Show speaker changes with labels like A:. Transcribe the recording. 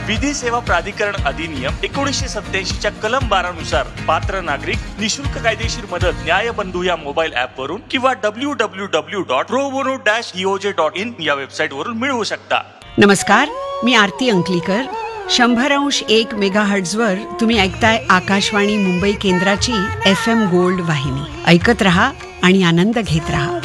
A: विधी सेवा प्राधिकरण अधिनियम 1987 कलम 12 नुसार पात्र नागरिक निशुल्क कायदेशीर मदत न्याय बंधू या मोबाईल ऍप वरून किंवा www.probono-eoj.in या वेबसाईट वरून मिळवू शकता.
B: नमस्कार, मी आरती अंकलीकर. 100.1 मेगाहर्ट्झवर तुम्ही ऐकताय आकाशवाणी मुंबई केंद्राची FM गोल्ड वाहिनी. ऐकत रहा आणि आनंद घेत रहा.